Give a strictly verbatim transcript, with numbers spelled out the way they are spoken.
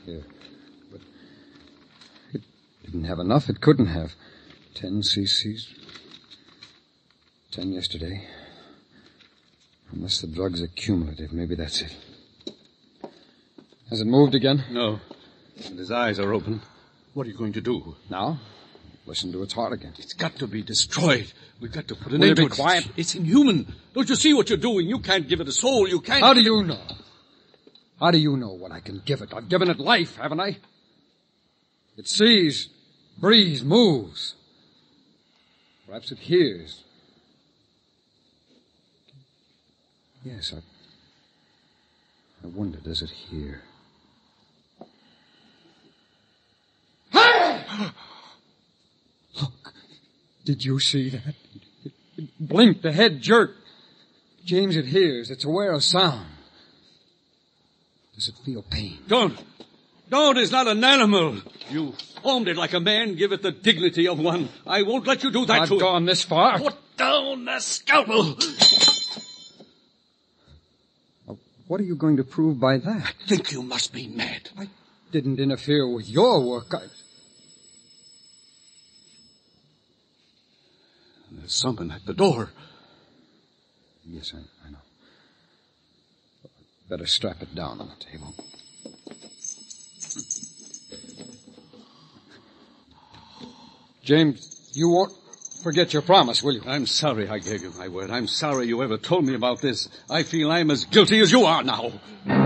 Here. But it didn't have enough. It couldn't have. Ten cc's. Ten yesterday. Unless the drug's are cumulative, maybe that's it. Has it moved again? No. And his eyes are open. What are you going to do? Now? Listen to its heart again. It's got to be destroyed. We've got to put an Will end you to be it. quiet? It's inhuman. Don't you see what you're doing? You can't give it a soul. You can't... How do you know? How do you know what I can give it? I've given it life, haven't I? It sees, breathes, moves. Perhaps it hears. Yes, I... I wonder, does it hear? Hey! Look, did you see that? It, it blinked, the head jerked. James, it hears. It's aware of sound. Does it feel pain? Don't. Don't. It's not an animal. You formed it like a man. Give it the dignity of one. I won't let you do that I've to it. I've gone this far. Put down the scalpel. What are you going to prove by that? I think you must be mad. I didn't interfere with your work. I... There's someone at the door. Yes, I, I know. Better strap it down on the table. James, you won't forget your promise, will you? I'm sorry I gave you my word. I'm sorry you ever told me about this. I feel I'm as guilty as you are now.